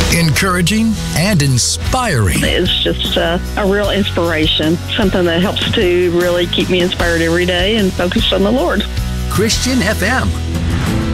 Encouraging and inspiring. It's just a real inspiration, something that helps to really keep me inspired every day and focused on the Lord. Christian FM.